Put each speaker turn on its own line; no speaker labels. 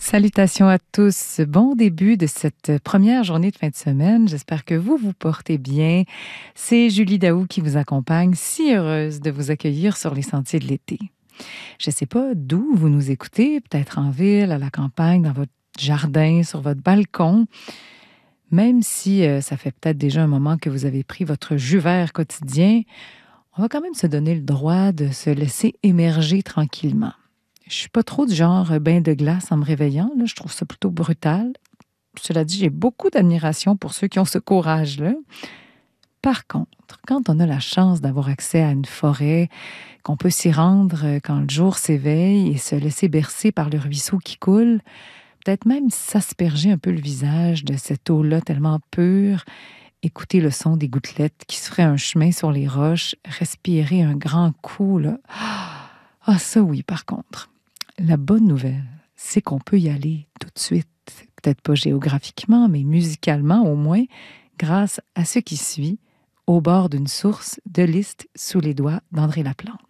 Salutations à tous. Bon début de cette première journée de fin de semaine. J'espère que vous vous portez bien. C'est Julie Daou qui vous accompagne. Si heureuse de vous accueillir sur les sentiers de l'été. Je ne sais pas d'où vous nous écoutez, peut-être en ville, à la campagne, dans votre jardin, sur votre balcon. Même si ça fait peut-être déjà un moment que vous avez pris votre jus vert quotidien, on va quand même se donner le droit de se laisser émerger tranquillement. Je suis pas trop du genre bain de glace en me réveillant. Là, je trouve ça plutôt brutal. Cela dit, j'ai beaucoup d'admiration pour ceux qui ont ce courage-là. Par contre, quand on a la chance d'avoir accès à une forêt, qu'on peut s'y rendre quand le jour s'éveille et se laisser bercer par le ruisseau qui coule, peut-être même s'asperger un peu le visage de cette eau-là tellement pure, écouter le son des gouttelettes qui se feraient un chemin sur les roches, respirer un grand coup, là. Ah, ça oui, par contre. La bonne nouvelle, c'est qu'on peut y aller tout de suite. Peut-être pas géographiquement, mais musicalement au moins, grâce à ce qui suit, au bord d'une source de Liszt sous les doigts d'André Laplan.